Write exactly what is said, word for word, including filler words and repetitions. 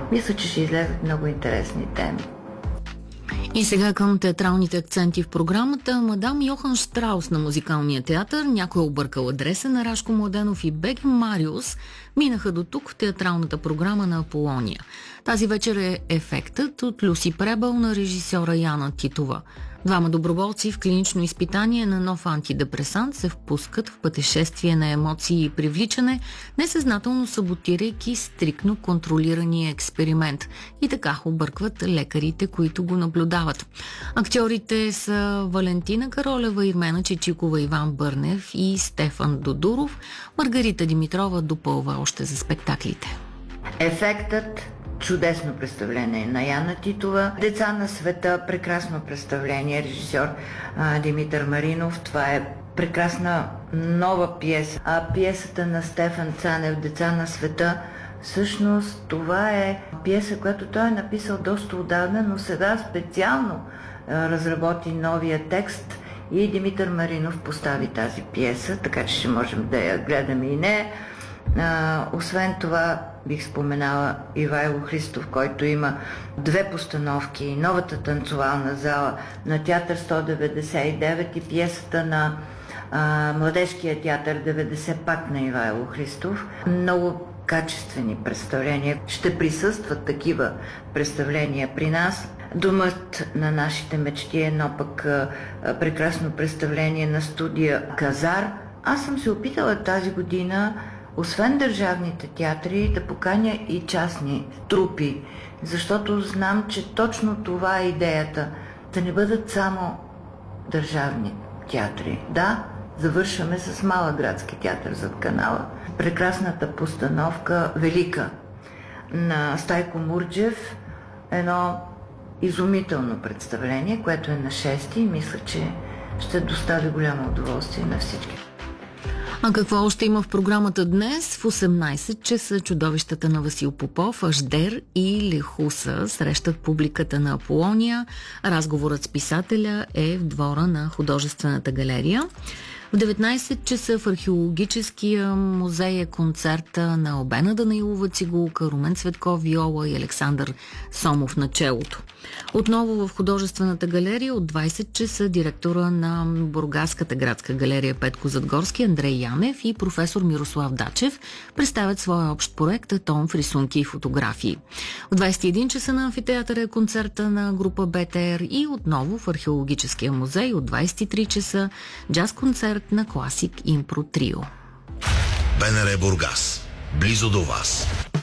Мисля, че ще излезат много интересни теми. И сега към театралните акценти в програмата. Мадам Йохан Штраус на Музикалния театър, някой объркал адреса на Рашко Младенов и Беги Мариус минаха до тук в театралната програма на Аполония. Тази вечер е ефектът от Люси Пребъл на режисьора Яна Титова. Двама доброволци в клинично изпитание на нов антидепресант се впускат в пътешествие на емоции и привличане, несъзнателно саботирайки стриктно контролирания експеримент. И така объркват лекарите, които го наблюдават. Актьорите са Валентина Каролева, Ирмена Чичикова, Иван Бърнев и Стефан Додуров. Маргарита Димитрова допълва още за спектаклите. Ефектът – чудесно представление на Яна Титова. Деца на света – прекрасно представление. Режисьор а, Димитър Маринов. Това е прекрасна нова пиеса. А пиесата на Стефан Цанев „Деца на света", всъщност това е пиеса, която той е написал доста отдавна, но сега специално а, разработи новия текст и Димитър Маринов постави тази пиеса, така че ще можем да я гледаме и не. А, освен това, бих споменала Ивайло Христов, който има две постановки: новата танцовална зала на театър сто деветдесет и девет и пиесата на а, Младежкия театър деветдесет, пак на Ивайло Христов. Много качествени представления. Ще присъстват такива представления при нас. Домът на нашите мечти е едно пък а, прекрасно представление на студия Казар. Аз съм се опитала тази година, освен държавните театри, да поканя и частни трупи, защото знам, че точно това е идеята. Да не бъдат само държавни театри. Да, завършваме с Малък градски театър зад канала. Прекрасната постановка Велика на Стайко Мурджев. Едно изумително представление, което е на шести и мисля, че ще достави голямо удоволствие на всички. А какво още има в програмата днес? В осемнайсет часа чудовищата на Васил Попов, Аждер и Лехуса срещат публиката на Аполония. Разговорът с писателя е в двора на художествената галерия. В деветнайсет часа в археологическия музей е концерта на Албена Данаилова цигулка, Румен Цветков виола и Александър Сомов на челото. Отново в художествената галерия от двайсет часа директора на Бургаската градска галерия Петко Задгорски, Андрей Янев и професор Мирослав Дачев представят своя общ проект „Том в рисунки и фотографии“. В двайсет и един часа на амфитеатъра е концерта на група БТР и отново в археологическия музей от двайсет и три часа джаз концерт на Класик Импро Трио. БНР Бургас. Близо до вас.